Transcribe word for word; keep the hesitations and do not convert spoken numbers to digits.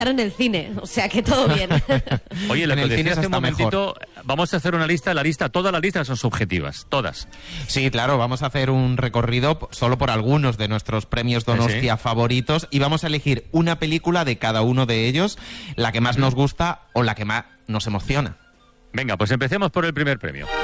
en el cine, o sea que todo bien. Oye, lo En que el cine decía se hace un está momentito, vamos a hacer una lista, la lista, todas las listas son subjetivas, todas. Sí, claro, vamos a hacer un recorrido p- solo por algunos de nuestros premios Donostia Sí, sí. favoritos y vamos a elegir una película de cada uno de ellos, la que más nos gusta o la que más nos emociona. Venga, pues empecemos por el primer premio.